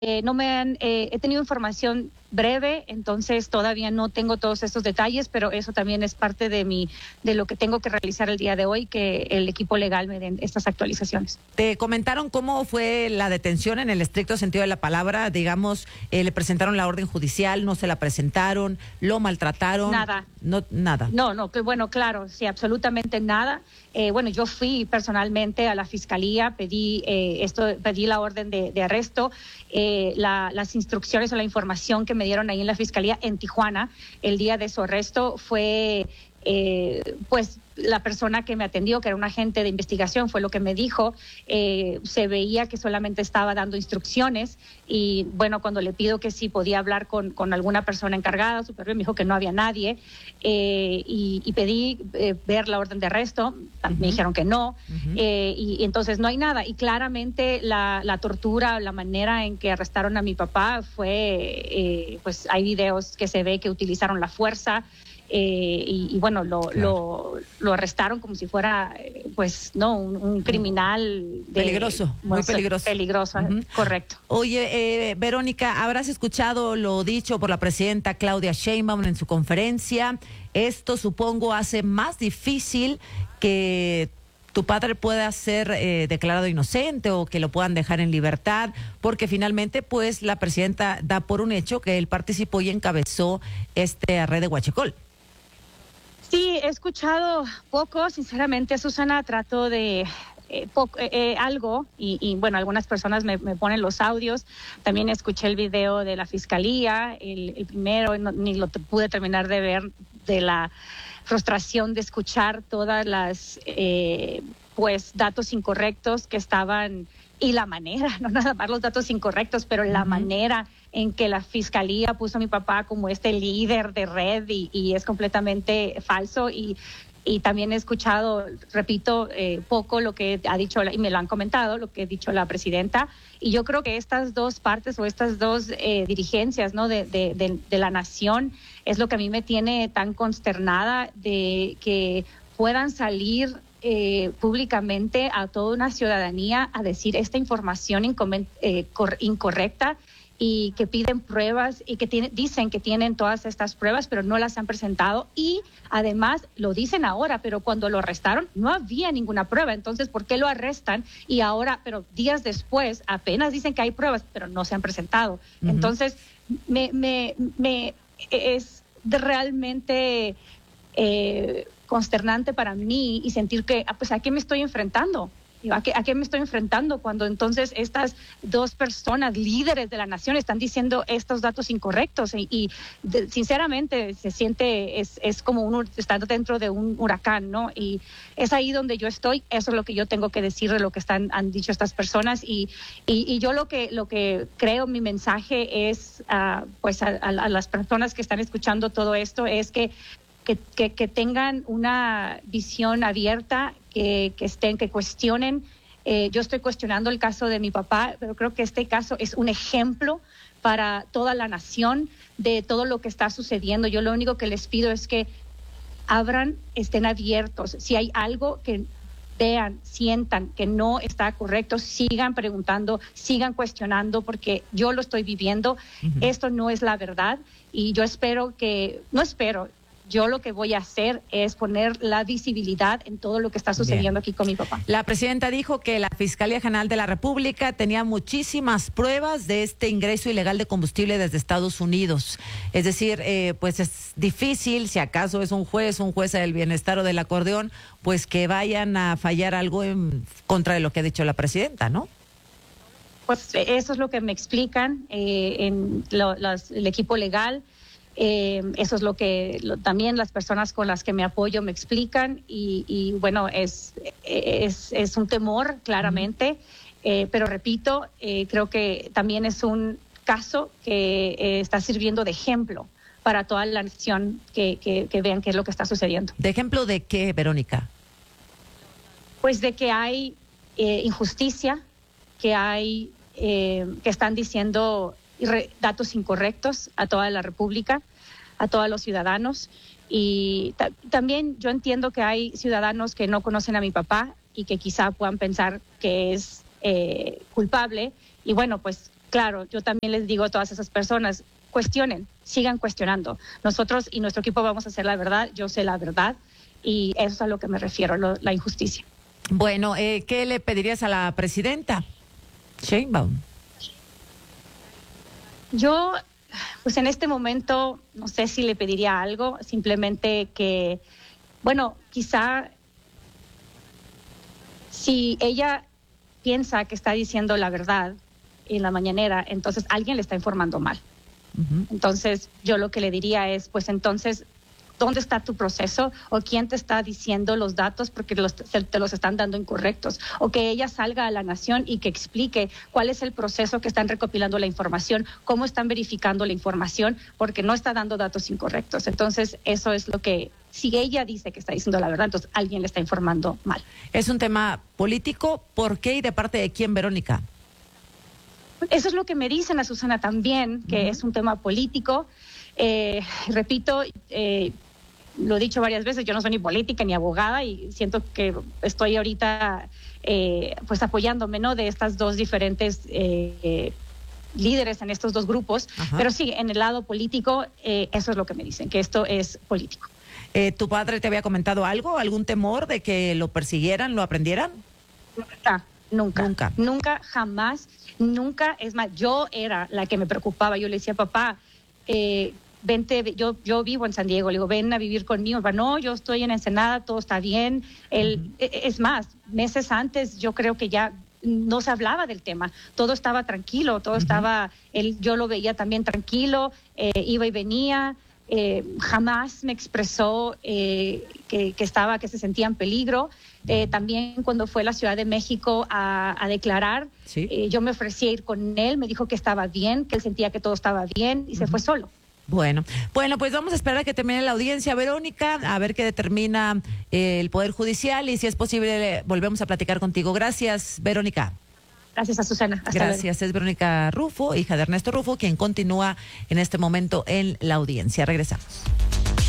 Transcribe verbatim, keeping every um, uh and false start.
Eh, no me han, eh, he tenido información breve, entonces todavía no tengo todos estos detalles, pero eso también es parte de mi, de lo que tengo que realizar el día de hoy, que el equipo legal me den estas actualizaciones. ¿Te comentaron cómo fue la detención en el estricto sentido de la palabra? Digamos, eh, le presentaron la orden judicial, no se la presentaron, lo maltrataron. Nada. No, nada. No, no, que bueno, claro, sí, absolutamente nada. Eh, bueno, yo fui personalmente a la fiscalía, pedí eh, esto, pedí la orden de, de arresto, eh, la, las instrucciones o la información que me dieron ahí en la fiscalía en Tijuana el día de su arresto fue, eh, pues, la persona que me atendió, que era un agente de investigación, fue lo que me dijo. Eh, se veía que solamente estaba dando instrucciones y, bueno, cuando le pido que si podía hablar con, con alguna persona encargada, superior, me dijo que no había nadie eh, y, y pedí eh, ver la orden de arresto. Uh-huh. Me dijeron que no. Uh-huh. eh, y, y entonces no hay nada. Y claramente la, la tortura, la manera en que arrestaron a mi papá fue, eh, pues hay videos que se ve que utilizaron la fuerza. Eh, y, y bueno, lo, claro. lo, lo arrestaron como si fuera, pues, no, un, un criminal. De, peligroso, muy peligroso. Peligroso, uh-huh. Correcto. Oye, eh, Verónica, habrás escuchado lo dicho por la presidenta Claudia Sheinbaum en su conferencia. Esto, supongo, hace más difícil que tu padre pueda ser eh, declarado inocente o que lo puedan dejar en libertad, porque finalmente, pues, la presidenta da por un hecho que él participó y encabezó este red de Huachicol. Sí, he escuchado poco, sinceramente, Susana, trato de eh, poco, eh, eh, algo, y, y bueno, algunas personas me, me ponen los audios, también escuché el video de la fiscalía, el, el primero, no, ni lo pude terminar de ver, de la frustración de escuchar todas las, eh, pues, datos incorrectos que estaban, y la manera, no nada más los datos incorrectos, pero la uh-huh. manera en que la fiscalía puso a mi papá como este líder de red y, y es completamente falso. Y, y también he escuchado, repito, eh, poco lo que ha dicho, y me lo han comentado, lo que ha dicho la presidenta. Y yo creo que estas dos partes o estas dos eh, dirigencias, ¿no? de, de, de, de la nación es lo que a mí me tiene tan consternada, de que puedan salir Eh, públicamente a toda una ciudadanía a decir esta información incomen- eh, cor- incorrecta y que piden pruebas y que tiene, dicen que tienen todas estas pruebas, pero no las han presentado y además lo dicen ahora, pero cuando lo arrestaron no había ninguna prueba. Entonces, ¿por qué lo arrestan? Y ahora, pero días después, apenas dicen que hay pruebas, pero no se han presentado. Uh-huh. Entonces, me, me, me es realmente eh, consternante para mí y sentir que, pues, ¿a qué me estoy enfrentando? ¿A qué, ¿A qué me estoy enfrentando cuando entonces estas dos personas líderes de la nación están diciendo estos datos incorrectos? Y, y de, sinceramente se siente, es, es como uno estando dentro de un huracán, ¿no? Y es ahí donde yo estoy, eso es lo que yo tengo que decir de lo que están, han dicho estas personas. Y, y, y yo lo que, lo que creo, mi mensaje es, uh, pues, a, a las personas que están escuchando todo esto, es que Que, que, que tengan una visión abierta, que, que estén, que cuestionen. Eh, yo estoy cuestionando el caso de mi papá, pero creo que este caso es un ejemplo para toda la nación de todo lo que está sucediendo. Yo lo único que les pido es que abran, estén abiertos. Si hay algo que vean, sientan que no está correcto, sigan preguntando, sigan cuestionando, porque yo lo estoy viviendo. Uh-huh. Esto no es la verdad y yo espero que, no espero, yo lo que voy a hacer es poner la visibilidad en todo lo que está sucediendo Bien. aquí con mi papá. La presidenta dijo que la Fiscalía General de la República tenía muchísimas pruebas de este ingreso ilegal de combustible desde Estados Unidos. Es decir, eh, pues es difícil, si acaso es un juez, un juez del bienestar o del acordeón, pues que vayan a fallar algo en contra de lo que ha dicho la presidenta, ¿no? Pues eso es lo que me explican eh, en lo, los, el equipo legal. Eh, eso es lo que lo, también las personas con las que me apoyo me explican y, y bueno, es, es, es un temor claramente, uh-huh. eh, pero repito, eh, creo que también es un caso que eh, está sirviendo de ejemplo para toda la nación que, que, que vean qué es lo que está sucediendo. ¿De ejemplo de qué, Verónica? Pues de que hay eh, injusticia, que hay, eh, que están diciendo datos incorrectos a toda la República, a todos los ciudadanos. Y ta- también yo entiendo que hay ciudadanos que no conocen a mi papá y que quizá puedan pensar que es eh, culpable. Y bueno, pues claro, yo también les digo a todas esas personas, cuestionen, sigan cuestionando. Nosotros y nuestro equipo vamos a hacer la verdad, yo sé la verdad, y eso es a lo que me refiero, lo, la injusticia. Bueno, eh, ¿qué le pedirías a la presidenta Sheinbaum? Yo, pues en este momento, no sé si le pediría algo, simplemente que, bueno, quizá si ella piensa que está diciendo la verdad en la mañanera, entonces alguien le está informando mal. Uh-huh. Entonces, yo lo que le diría es, pues entonces, ¿dónde está tu proceso? ¿O quién te está diciendo los datos porque los, te los están dando incorrectos? O que ella salga a la nación y que explique cuál es el proceso que están recopilando la información, cómo están verificando la información, porque no está dando datos incorrectos. Entonces, eso es lo que, si ella dice que está diciendo la verdad, entonces alguien le está informando mal. Es un tema político, ¿por qué y de parte de quién, Verónica? Eso es lo que me dicen a Susana también, que uh-huh. es un tema político. Eh, repito, eh, lo he dicho varias veces, yo no soy ni política ni abogada y siento que estoy ahorita eh, pues apoyándome, ¿no?, de estas dos diferentes eh, eh, líderes en estos dos grupos. Ajá. Pero sí, en el lado político, eh, eso es lo que me dicen, que esto es político. Eh, ¿Tu padre te había comentado algo, algún temor de que lo persiguieran, lo aprendieran? Nunca, nunca, nunca, nunca, jamás, nunca. Es más, yo era la que me preocupaba, yo le decía, papá, eh, vente, yo, yo vivo en San Diego, le digo, ven a vivir conmigo. No, yo estoy en Ensenada, todo está bien. Él, uh-huh. Es más, meses antes yo creo que ya no se hablaba del tema, todo estaba tranquilo, todo uh-huh. estaba, él, yo lo veía también tranquilo, eh, iba y venía, eh, jamás me expresó eh, que, que estaba, que se sentía en peligro. Eh, también cuando fue a la Ciudad de México a, a declarar, ¿sí? eh, yo me ofrecí a ir con él, me dijo que estaba bien, que él sentía que todo estaba bien y uh-huh. se fue solo. Bueno, bueno, pues vamos a esperar a que termine la audiencia, Verónica, a ver qué determina eh, el Poder Judicial y si es posible volvemos a platicar contigo. Gracias, Verónica. Gracias a Susana. Hasta Gracias, luego. Es Verónica Rufo, hija de Ernesto Rufo, quien continúa en este momento en la audiencia. Regresamos.